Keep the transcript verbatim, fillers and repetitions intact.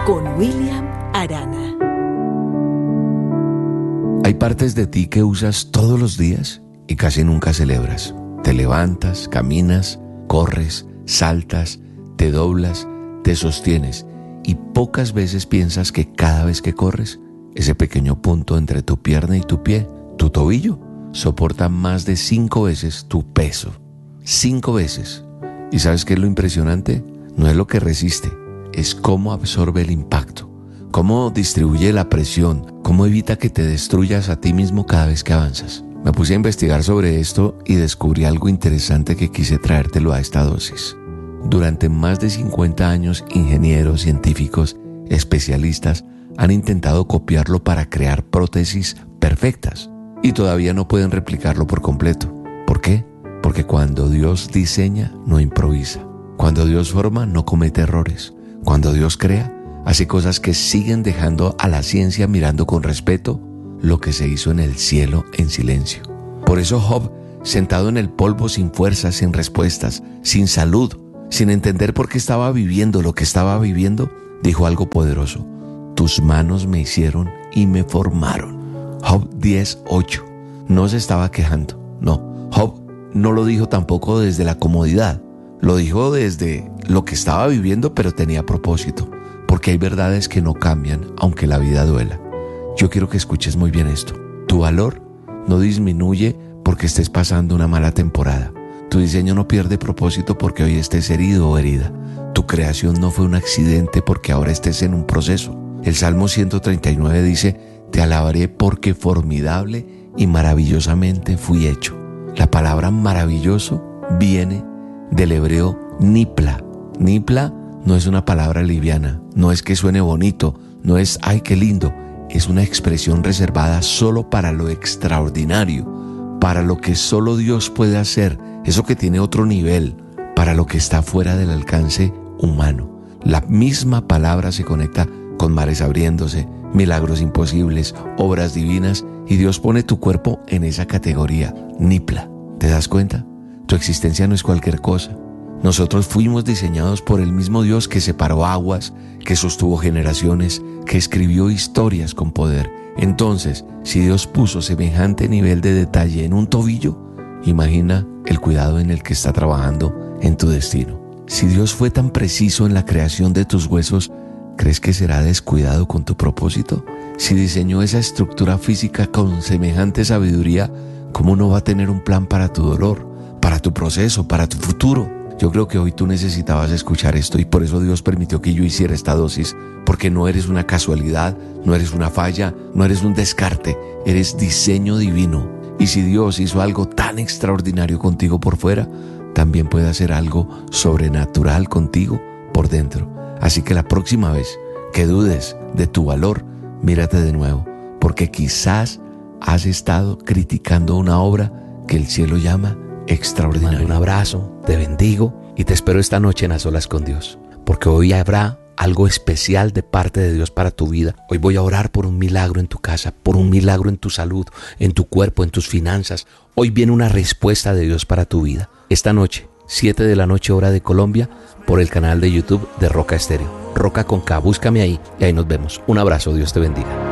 con William Arana. Hay partes de ti que usas todos los días y casi nunca celebras. Te levantas, caminas, corres, saltas, te doblas, te sostienes y pocas veces piensas que cada vez que corres, ese pequeño punto entre tu pierna y tu pie, tu tobillo, soporta más de cinco veces tu peso. Cinco veces. ¿Y sabes qué es lo impresionante? No es lo que resiste, es cómo absorbe el impacto, cómo distribuye la presión, cómo evita que te destruyas a ti mismo cada vez que avanzas. Me puse a investigar sobre esto y descubrí algo interesante que quise traértelo a esta dosis. Durante más de cincuenta años, ingenieros, científicos, especialistas han intentado copiarlo para crear prótesis perfectas y todavía no pueden replicarlo por completo. ¿Por qué? Porque cuando Dios diseña, no improvisa. Cuando Dios forma, no comete errores. Cuando Dios crea, hace cosas que siguen dejando a la ciencia mirando con respeto lo que se hizo en el cielo en silencio. Por eso Job, sentado en el polvo sin fuerzas, sin respuestas, sin salud, sin entender por qué estaba viviendo lo que estaba viviendo, dijo algo poderoso: tus manos me hicieron y me formaron. Job diez ocho. No se estaba quejando, no. Job no lo dijo tampoco desde la comodidad, lo dijo desde lo que estaba viviendo, pero tenía propósito, porque hay verdades que no cambian aunque la vida duela. Yo quiero que escuches muy bien esto. Tu valor no disminuye porque estés pasando una mala temporada. Tu diseño no pierde propósito porque hoy estés herido o herida. Tu creación no fue un accidente porque ahora estés en un proceso. El Salmo ciento treinta y nueve dice: te alabaré porque formidable y maravillosamente fui hecho. La palabra maravilloso viene del hebreo nipla. Nipla no es una palabra liviana, no es que suene bonito, no es ¡ay, qué lindo! Es una expresión reservada solo para lo extraordinario, para lo que solo Dios puede hacer, eso que tiene otro nivel, para lo que está fuera del alcance humano. La misma palabra se conecta con mares abriéndose, milagros imposibles, obras divinas, y Dios pone tu cuerpo en esa categoría, nipla. ¿Te das cuenta? Tu existencia no es cualquier cosa. Nosotros fuimos diseñados por el mismo Dios que separó aguas, que sostuvo generaciones, que escribió historias con poder. Entonces, si Dios puso semejante nivel de detalle en un tobillo, imagina el cuidado en el que está trabajando en tu destino. Si Dios fue tan preciso en la creación de tus huesos, ¿crees que será descuidado con tu propósito? Si diseñó esa estructura física con semejante sabiduría, ¿cómo no va a tener un plan para tu dolor, para tu proceso, para tu futuro? Yo creo que hoy tú necesitabas escuchar esto y por eso Dios permitió que yo hiciera esta dosis, porque no eres una casualidad, no eres una falla, no eres un descarte, eres diseño divino. Y si Dios hizo algo tan extraordinario contigo por fuera, también puede hacer algo sobrenatural contigo por dentro. Así que la próxima vez que dudes de tu valor, mírate de nuevo, porque quizás has estado criticando una obra que el cielo llama extraordinaria. Un abrazo, te bendigo y te espero esta noche en A Solas con Dios, porque hoy habrá algo especial de parte de Dios para tu vida. Hoy voy a orar por un milagro en tu casa, por un milagro en tu salud, en tu cuerpo, en tus finanzas. Hoy viene una respuesta de Dios para tu vida. Esta noche, siete de la noche hora de Colombia, por el canal de YouTube de Roca Estéreo. Roca con K, búscame ahí y ahí nos vemos. Un abrazo, Dios te bendiga.